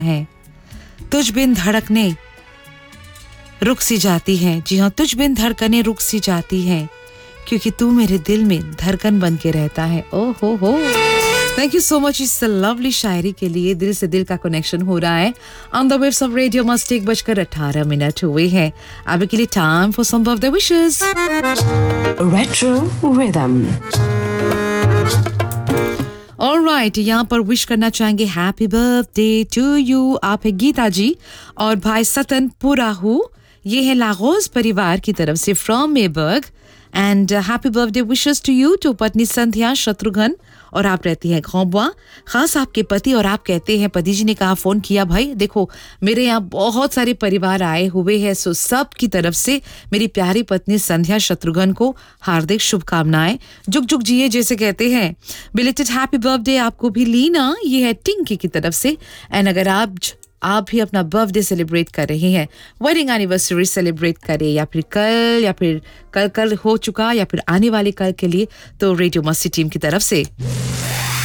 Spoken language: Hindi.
है, तुझ बिन धड़कने रुक सी जाती हैं। जी हाँ, तुझ बिन धड़कने रुक सी जाती हैं, क्योंकि तू मेरे दिल में धड़कन बन के रहता है। ओ हो। थैंक यू सो मच इस लवली शायरी के लिए। दिल से दिल का कनेक्शन हो रहा है on the waves of radio must. 1:18 हुए हैं। अभी के लिए time for some of the wishes. Retro rhythm. Alright, यहाँ पर विश करना चाहेंगे हैप्पी बर्थडे टू यू। आप है गीता जी और भाई सतन पुराहू। ये है लागोस परिवार की तरफ से from मेबर्ग। And happy birthday wishes to you to पत्नी संध्या शत्रुघ्न, और आप रहती हैं खौबवा। खास आपके पति, और आप कहते हैं पति जी ने कहा फोन किया। भाई देखो, मेरे यहाँ बहुत सारे परिवार आए हुए हैं, सो सब की तरफ से मेरी प्यारी पत्नी संध्या शत्रुघ्न को हार्दिक शुभकामनाएं। जुग जुग जिए जैसे कहते हैं। बिलेटेड हैप्पी बर्थडे आपको भी लीना, ये है टिंकी की तरफ से। एंड अगर आप भी अपना बर्थडे सेलिब्रेट कर रहे हैं, वेडिंग एनिवर्सरी सेलिब्रेट करें, या फिर कल हो चुका, या फिर आने वाले कल के लिए, तो रेडियो मस्ती टीम की तरफ से